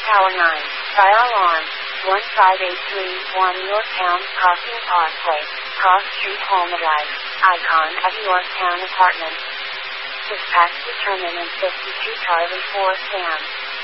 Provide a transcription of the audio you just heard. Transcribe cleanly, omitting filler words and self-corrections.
Tower 9. Fire alarm. 15831 Yorktown Crossing Parkway. Cross Street Home Drive. Icon of Yorktown Apartments. Dispatch determinant 52 Charlie 4 Sam.